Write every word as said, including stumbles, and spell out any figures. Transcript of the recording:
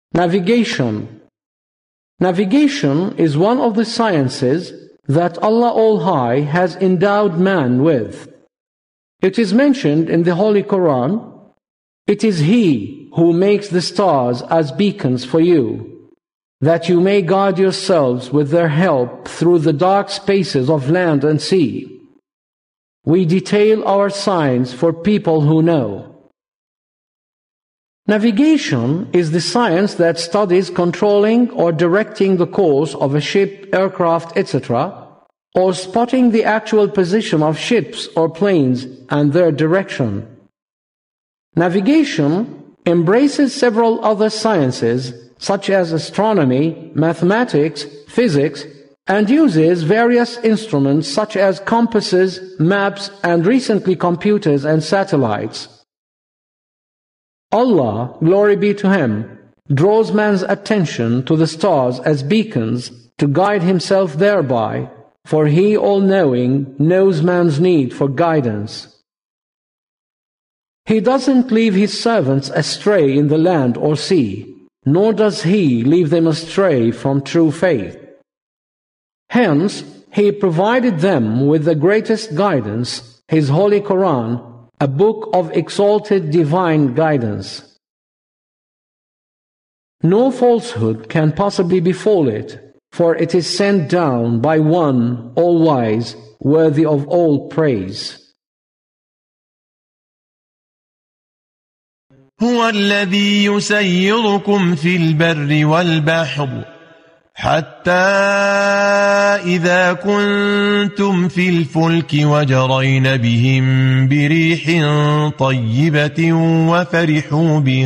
Navigation. Navigation is one of the sciences that Allah All-High has endowed man with. It is mentioned in the Holy Quran, "It is He who makes the stars as beacons for you, that you may guide yourselves with their help through the dark spaces of land and sea. We detail our signs for people who know." Navigation is the science that studies controlling or directing the course of a ship, aircraft, et cetera, or spotting the actual position of ships or planes and their direction. Navigation embraces several other sciences such as astronomy, mathematics, physics, and uses various instruments such as compasses, maps, and recently computers and satellites. Allah, glory be to Him, draws man's attention to the stars as beacons to guide himself thereby, for He all-knowing knows man's need for guidance. He doesn't leave His servants astray in the land or sea, nor does He leave them astray from true faith. Hence, He provided them with the greatest guidance, His Holy Quran, a book of exalted divine guidance. No falsehood can possibly befall it, for it is sent down by one all-wise, worthy of all praise. هو الذي يسيركم في البر والبحر حتى إذا كنتم في الفلك وجرين بهم بريح طيبة وفرحوا بها